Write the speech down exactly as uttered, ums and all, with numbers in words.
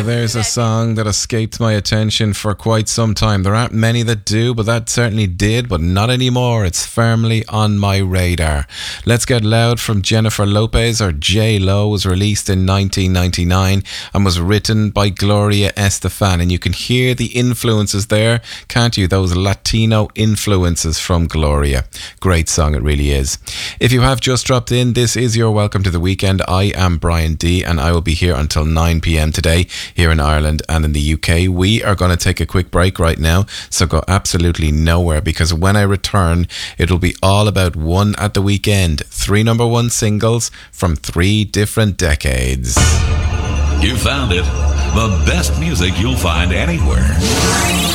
Now, there's a song that escaped my attention for quite some time. There aren't many that do, but that certainly did, but not anymore. It's firmly on my radar. Let's Get Loud from Jennifer Lopez, or J-Lo, was released in nineteen ninety-nine and was written by Gloria Estefan. And you can hear the influences there, can't you? Those Latino influences from Gloria. Great song, it really is. If you have just dropped in, this is your Welcome to the Weekend. I am Brian D, and I will be here until nine p.m. today here in Ireland and in the U K. We are going to take a quick break right now, so go absolutely nowhere, because when I return, it'll be all about One at the Weekend. Three number one singles from three different decades. You found it. The best music you'll find anywhere.